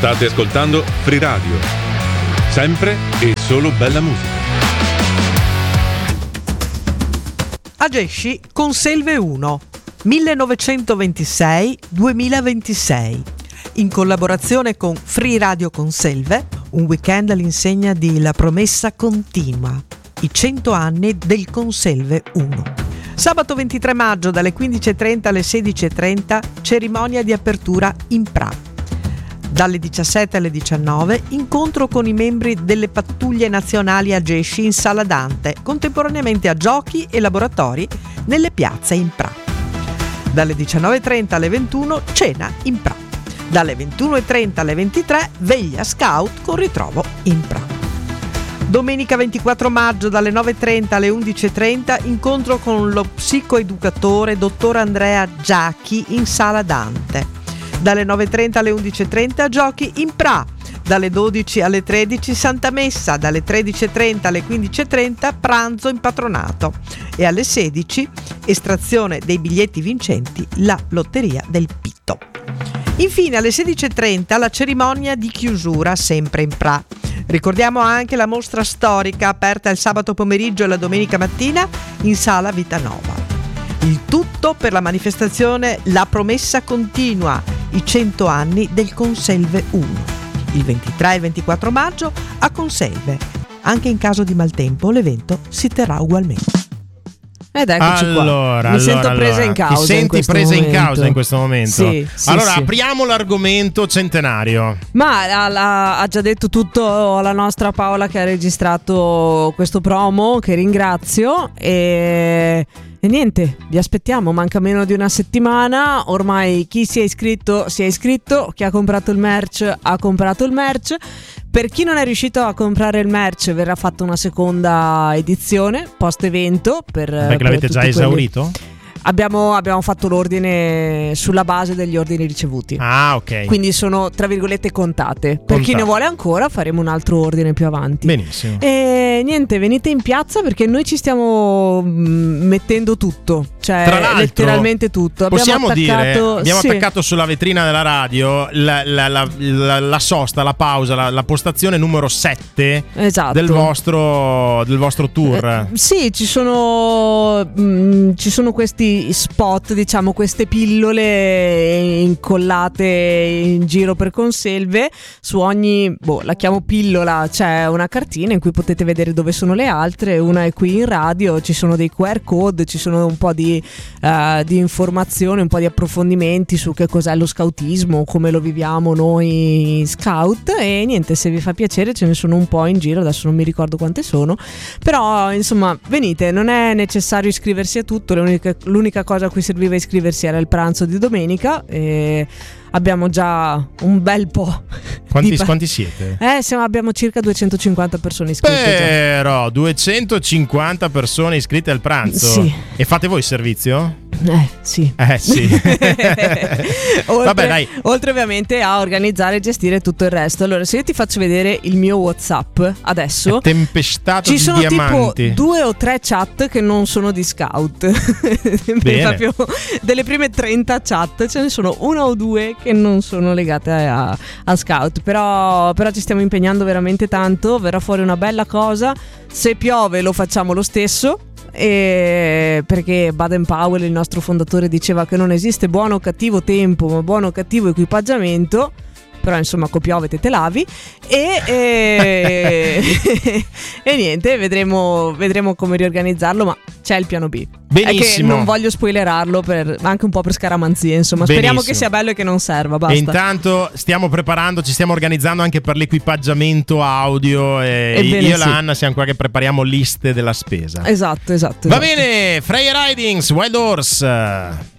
State ascoltando Free Radio, sempre e solo bella musica. Agesci Conselve 1, 1926-2026, in collaborazione con Free Radio Conselve, un weekend all'insegna di La Promessa Continua, i 100 anni del Conselve 1. Sabato 23 maggio dalle 15.30 alle 16.30, cerimonia di apertura in Pra. Dalle 17 alle 19, incontro con i membri delle pattuglie nazionali Agesci in Sala Dante, contemporaneamente a giochi e laboratori nelle piazze in Pra. Dalle 19.30 alle 21, cena in Pra. Dalle 21.30 alle 23, veglia scout con ritrovo in Pra. Domenica 24 maggio dalle 9.30 alle 11.30, incontro con lo psicoeducatore dottor Andrea Giacchi in Sala Dante. Dalle 9.30 alle 11.30 giochi in Pra. Dalle 12 alle 13 Santa Messa. Dalle 13.30 alle 15.30 pranzo in patronato. E alle 16 estrazione dei biglietti vincenti, la lotteria del Pitto. Infine alle 16.30 la cerimonia di chiusura sempre in Pra. Ricordiamo anche la mostra storica aperta il sabato pomeriggio e la domenica mattina in Sala Vitanova. Il tutto per la manifestazione La Promessa Continua, i 100 anni del Conselve 1, il 23 e 24 maggio a Conselve. Anche in caso di maltempo l'evento si terrà ugualmente. Ed eccoci qua. Mi sento presa in causa. Ti senti presa in causa in questo momento? Sì, allora apriamo l'argomento centenario. Ma ha già detto tutto la nostra Paola che ha registrato questo promo, che ringrazio, e niente, vi aspettiamo, manca meno di una settimana, ormai chi si è iscritto, chi ha comprato il merch ha comprato il merch. Per chi non è riuscito a comprare il merch verrà fatta una seconda edizione post evento perché l'avete già esaurito? Abbiamo fatto l'ordine sulla base degli ordini ricevuti. Ah, ok. Quindi sono tra virgolette contate. Per chi ne vuole ancora faremo un altro ordine più avanti. Benissimo. E niente, venite in piazza perché noi ci stiamo mettendo tutto. Cioè tra l'altro, letteralmente tutto. Abbiamo attaccato sulla vetrina della radio la sosta, la pausa, la postazione numero 7 del vostro tour. Sì, ci sono questi spot, diciamo, queste pillole incollate in giro per Conselve. Su ogni, la chiamo pillola, c'è una cartina in cui potete vedere dove sono le altre. Una è qui in radio, ci sono dei QR code, ci sono un po' di informazioni, un po' di approfondimenti su che cos'è lo scoutismo, come lo viviamo noi scout. E niente, se vi fa piacere ce ne sono un po' in giro, adesso non mi ricordo quante sono, però insomma venite, non è necessario iscriversi a tutto, l'unica cosa a cui serviva iscriversi era il pranzo di domenica, e abbiamo già un bel po'. Quanti siete? Abbiamo circa 250 persone iscritte. Però 250 persone iscritte al pranzo. Sì. E fate voi il servizio? Sì. Vabbè, dai. Oltre ovviamente a organizzare e gestire tutto il resto. Allora, se io ti faccio vedere il mio WhatsApp adesso, è tempestato ci di sono diamanti. Tipo 2 o 3 chat che non sono di scout. Proprio delle prime 30 chat ce ne sono 1 o 2 che non sono legate a scout. Però ci stiamo impegnando veramente tanto. Verrà fuori una bella cosa. Se piove lo facciamo lo stesso. Perché Baden-Powell, il nostro fondatore, diceva che non esiste buono o cattivo tempo, ma buono o cattivo equipaggiamento. Però insomma piove te lavi e niente, vedremo come riorganizzarlo, ma c'è il piano B. Benissimo. È che non voglio spoilerarlo anche un po' per scaramanzia, insomma. Speriamo che sia bello e che non serva, basta. E intanto ci stiamo organizzando anche per l'equipaggiamento audio, e io e la Anna siamo qua che prepariamo liste della spesa. Esatto. Va bene, Freya Ridings, Wild Horse.